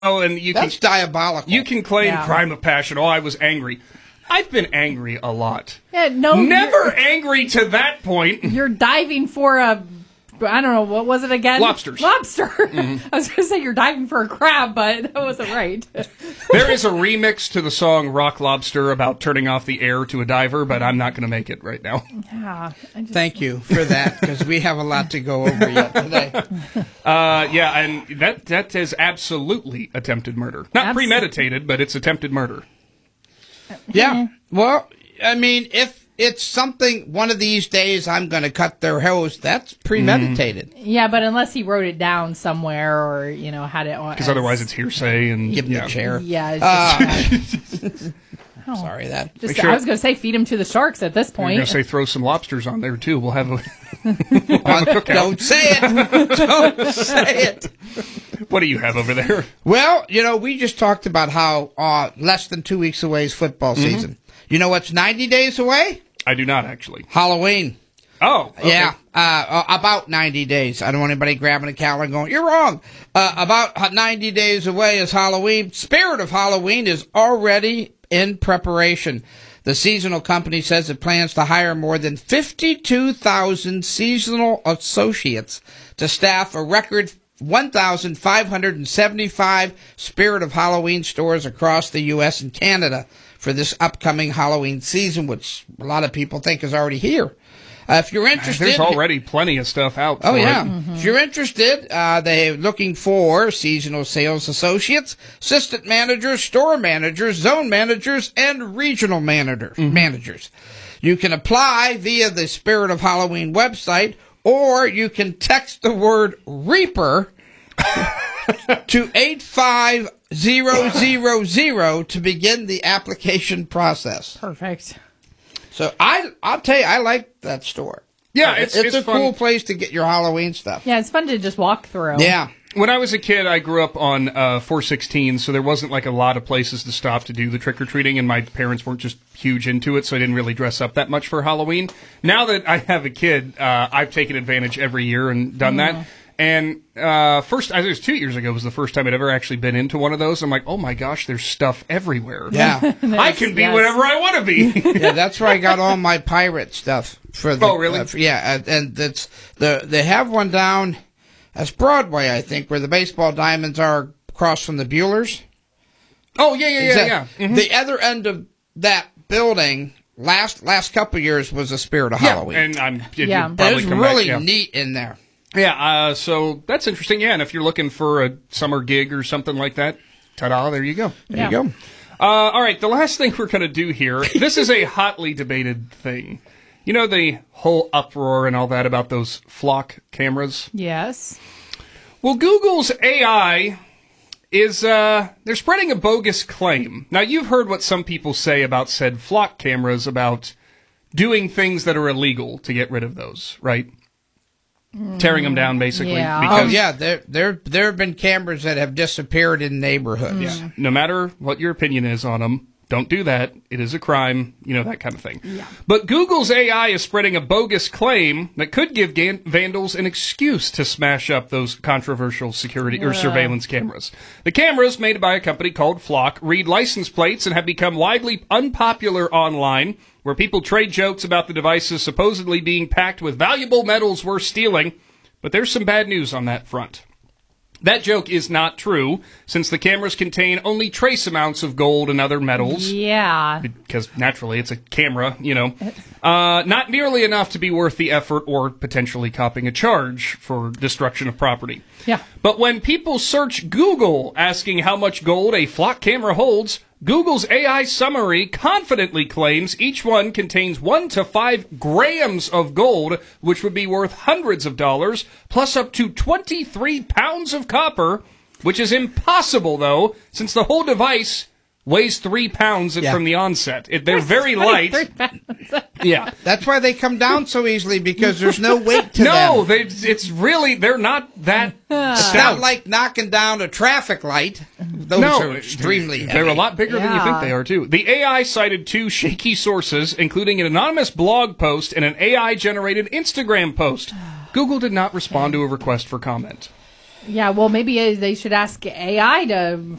Oh, and That's diabolical. You can claim crime of passion. Oh, I was angry. I've been angry a lot. Yeah, no, never angry to that point. You're diving for a, I don't know, what was it again? Lobster. Mm-hmm. I was going to say you're diving for a crab, but that wasn't right. There is a remix to the song Rock Lobster about turning off the air to a diver, but I'm not going to make it right now. Yeah. Thank you for that, because we have a lot to go over yet today. And that is absolutely attempted murder. Not premeditated, but it's attempted murder. Yeah. Well, I mean, if it's something one of these days I'm going to cut their hose, that's premeditated. Yeah, but unless he wrote it down somewhere or, had it on. Because otherwise it's hearsay and... Give him the chair. Yeah. It's sorry, that. I was going to say feed him to the sharks at this point. I'm going to say throw some lobsters on there, too. We'll have a cookout. Don't say it. Don't say it. What do you have over there? Well, we just talked about how less than 2 weeks away is football season. You know what's 90 days away? I do not, actually. Halloween. Oh, okay. Yeah, about 90 days. I don't want anybody grabbing a calendar and going, you're wrong. About 90 days away is Halloween. Spirit of Halloween is already in preparation. The seasonal company says it plans to hire more than 52,000 seasonal associates to staff a record 1,575 Spirit of Halloween stores across the U.S. and Canada for this upcoming Halloween season, which a lot of people think is already here. If you're interested... There's already plenty of stuff out for it. Mm-hmm. If you're interested, they're looking for seasonal sales associates, assistant managers, store managers, zone managers, and regional managers. You can apply via the Spirit of Halloween website, or you can text the word Reaper to 85000 to begin the application process. Perfect. So I'll tell you, I like that store. Yeah, it's a fun. cool place to get your Halloween stuff. Yeah, it's fun to just walk through. Yeah. When I was a kid, I grew up on 416, so there wasn't like a lot of places to stop to do the trick-or-treating, and my parents weren't just huge into it, so I didn't really dress up that much for Halloween. Now that I have a kid, I've taken advantage every year and done that. And first, I think it was 2 years ago was the first time I'd ever actually been into one of those. I'm like, oh my gosh, there's stuff everywhere. Yeah. I can be whatever I want to be. Yeah, that's where I got all my pirate stuff. Oh, really? And they have one down, that's Broadway, I think, where the baseball diamonds are across from the Buellers. Oh, yeah. Mm-hmm. The other end of that building, last couple of years, was the Spirit of Halloween. And it was really neat in there. Yeah, so that's interesting. Yeah, and if you're looking for a summer gig or something like that, ta-da, there you go. There you go. All right, the last thing we're going to do here, this is a hotly debated thing. You know the whole uproar and all that about those flock cameras? Yes. Well, Google's AI is, they're spreading a bogus claim. Now, you've heard what some people say about said flock cameras, about doing things that are illegal to get rid of those, right? Tearing them down, basically. Yeah. Because there have been cameras that have disappeared in neighborhoods. Yeah. No matter what your opinion is on them, don't do that. It is a crime, that kind of thing. Yeah. But Google's AI is spreading a bogus claim that could give vandals an excuse to smash up those controversial security or surveillance cameras. The cameras, made by a company called Flock, read license plates and have become widely unpopular online, where people trade jokes about the devices supposedly being packed with valuable metals worth stealing. But there's some bad news on that front. That joke is not true, since the cameras contain only trace amounts of gold and other metals. Yeah. Because naturally it's a camera, not nearly enough to be worth the effort or potentially copping a charge for destruction of property. Yeah. But when people search Google asking how much gold a Flock camera holds, Google's AI summary confidently claims each one contains 1 to 5 grams of gold, which would be worth hundreds of dollars, plus up to 23 pounds of copper, which is impossible, though, since the whole device weighs 3 pounds from the onset. They're very light. 3 pounds. Yeah. That's why they come down so easily, because there's no weight to them. No, they're not that It's not like knocking down a traffic light. Those are extremely heavy. They're a lot bigger than you think they are, too. The AI cited 2 shaky sources, including an anonymous blog post and an AI-generated Instagram post. Google did not respond to a request for comment. Yeah, well, maybe they should ask AI to